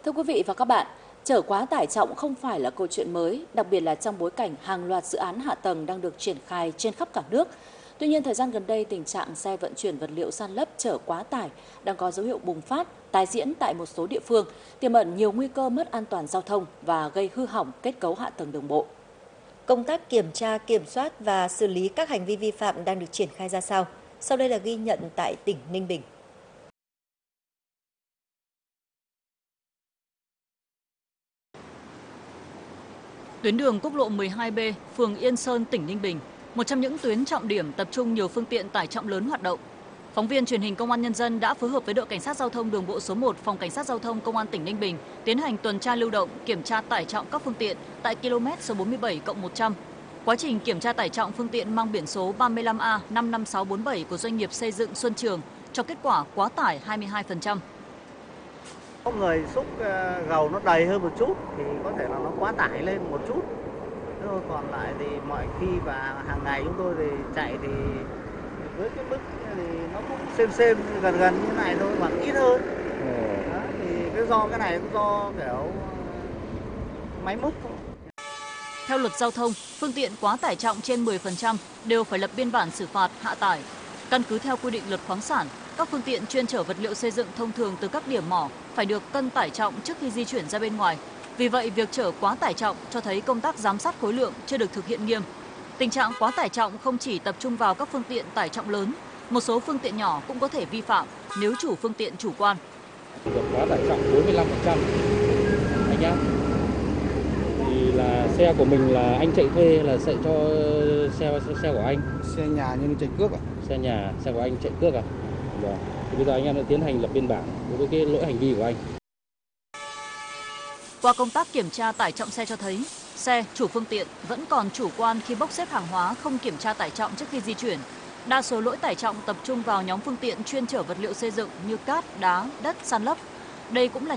Thưa quý vị và các bạn, chở quá tải trọng không phải là câu chuyện mới, đặc biệt là trong bối cảnh hàng loạt dự án hạ tầng đang được triển khai trên khắp cả nước. Tuy nhiên, thời gian gần đây, tình trạng xe vận chuyển vật liệu san lấp chở quá tải đang có dấu hiệu bùng phát, tái diễn tại một số địa phương, tiềm ẩn nhiều nguy cơ mất an toàn giao thông và gây hư hỏng kết cấu hạ tầng đường bộ. Công tác kiểm tra, kiểm soát và xử lý các hành vi vi phạm đang được triển khai ra sao? Sau đây là ghi nhận tại tỉnh Ninh Bình. Tuyến đường quốc lộ 12B, phường Yên Sơn, tỉnh Ninh Bình, một trong những tuyến trọng điểm tập trung nhiều phương tiện tải trọng lớn hoạt động. Phóng viên truyền hình Công an Nhân dân đã phối hợp với đội Cảnh sát Giao thông đường bộ số 1, Phòng Cảnh sát Giao thông Công an tỉnh Ninh Bình tiến hành tuần tra lưu động, kiểm tra tải trọng các phương tiện tại km số 47+100. Quá trình kiểm tra tải trọng phương tiện mang biển số 35A55647 của doanh nghiệp xây dựng Xuân Trường cho kết quả quá tải 22%. Có người xúc gầu nó đầy hơn một chút thì có thể là nó quá tải lên một chút. Còn lại thì mọi khi và hàng ngày chúng tôi thì chạy thì với cái mức thì nó cũng xem gần như này thôi, hoặc ít hơn. Đó, thì cái này cũng do kiểu máy móc thôi. Theo luật giao thông, phương tiện quá tải trọng trên 10% đều phải lập biên bản xử phạt hạ tải. Căn cứ theo quy định luật khoáng sản, các phương tiện chuyên chở vật liệu xây dựng thông thường từ các điểm mỏ phải được cân tải trọng trước khi di chuyển ra bên ngoài. Vì vậy, việc chở quá tải trọng cho thấy công tác giám sát khối lượng chưa được thực hiện nghiêm. Tình trạng quá tải trọng không chỉ tập trung vào các phương tiện tải trọng lớn, một số phương tiện nhỏ cũng có thể vi phạm nếu chủ phương tiện chủ quan. Được quá tải trọng 45% anh nhá. Thì là xe của mình là anh chạy thuê là sẽ cho xe của anh. Xe nhà nhưng chạy cướp ạ. Xe của anh chạy cướp à? Vâng. Thì bây giờ anh em đã tiến hành lập biên bản đối với cái lỗi hành vi của anh. Qua công tác kiểm tra tải trọng xe cho thấy, xe, chủ phương tiện vẫn còn chủ quan khi bốc xếp hàng hóa không kiểm tra tải trọng trước khi di chuyển. Đa số lỗi tải trọng tập trung vào nhóm phương tiện chuyên chở vật liệu xây dựng như cát, đá, đất san lấp. Đây cũng là